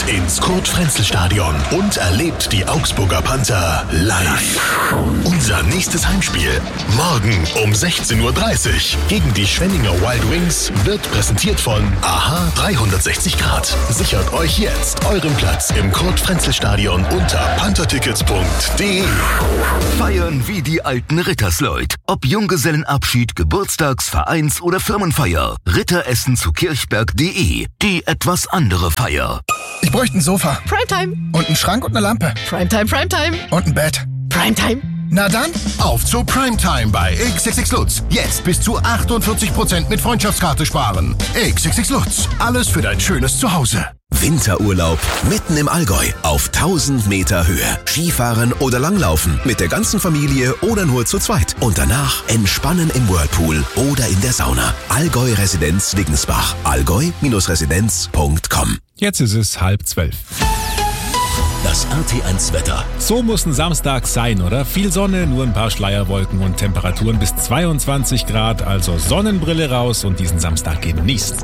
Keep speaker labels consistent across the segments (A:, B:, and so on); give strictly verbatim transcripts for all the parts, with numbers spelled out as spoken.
A: ins Kurt-Frenzel-Stadion und erlebt die Augsburger Panther live. Unser nächstes Heimspiel morgen um sechzehn Uhr dreißig gegen die Schwenninger Wild Wings wird präsentiert von AHA dreihundertsechzig Grad. Sichert euch jetzt euren Platz im Kurt-Frenzel-Stadion unter panthertickets punkt de.
B: Feiern wie die alten Rittersleut. Ob Junggesellenabschied, Geburtstags-, Vereins- oder Firmenfeier. Ritteressen zu kirchberg punkt de. Die etwas andere Feier.
C: Ich bräuchte ein Sofa.
D: Primetime.
C: Und einen Schrank und eine Lampe.
D: Primetime, Primetime.
C: Und ein Bett.
D: Primetime.
C: Na dann,
E: auf zu Primetime bei X X X Lutz. Jetzt bis zu achtundvierzig Prozent mit Freundschaftskarte sparen. X X X Lutz. Alles für dein schönes Zuhause.
A: Winterurlaub mitten im Allgäu auf tausend Meter Höhe. Skifahren oder Langlaufen mit der ganzen Familie oder nur zu zweit. Und danach entspannen im Whirlpool oder in der Sauna. Allgäu Residenz Wiggensbach. allgäu Residenz punkt com.
F: Jetzt ist es halb zwölf.
A: Das R T eins Wetter.
F: So muss ein Samstag sein, oder? Viel Sonne, nur ein paar Schleierwolken und Temperaturen bis zweiundzwanzig Grad. Also Sonnenbrille raus und diesen Samstag genießen.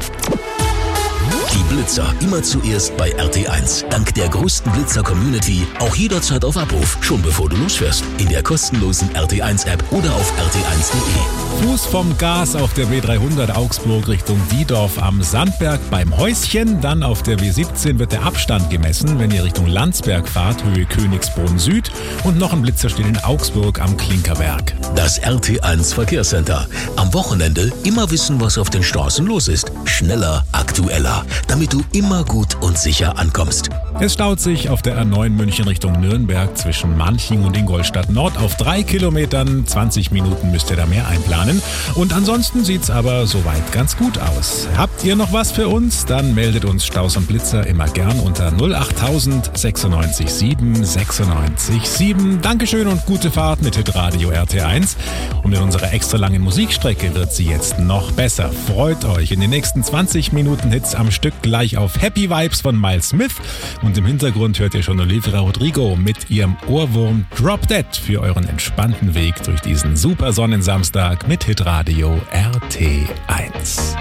A: Die Blitzer immer zuerst bei R T eins. Dank der größten Blitzer-Community auch jederzeit auf Abruf, schon bevor du losfährst. In der kostenlosen R T eins App oder auf r t eins punkt de.
F: Fuß vom Gas auf der B dreihundert Augsburg Richtung Wiedorf am Sandberg beim Häuschen. Dann auf der W siebzehn wird der Abstand gemessen, wenn ihr Richtung Landsberg fahrt, Höhe Königsbrunn Süd. Und noch ein Blitzer steht in Augsburg am Klinkerwerk.
A: Das R T eins Verkehrscenter. Am Wochenende immer wissen, was auf den Straßen los ist. Schneller, aktueller, damit du immer gut und sicher ankommst.
F: Es staut sich auf der R neun München Richtung Nürnberg zwischen Manching und Ingolstadt Nord auf drei Kilometern. zwanzig Minuten müsst ihr da mehr einplanen. Und ansonsten sieht's aber soweit ganz gut aus. Habt ihr noch was für uns? Dann meldet uns Staus und Blitzer immer gern unter null achttausend sechsundneunzig sieben sechsundneunzig sieben. Dankeschön und gute Fahrt mit Hitradio R T eins. Und in unserer extra langen Musikstrecke wird sie jetzt noch besser. Freut euch in den nächsten zwanzig Minuten Hits am Stück gleich auf Happy Vibes von Miles Smith. Und im Hintergrund hört ihr schon Olivia Rodrigo mit ihrem Ohrwurm Drop Dead für euren entspannten Weg durch diesen super Sonnensamstag mit Hitradio R T eins.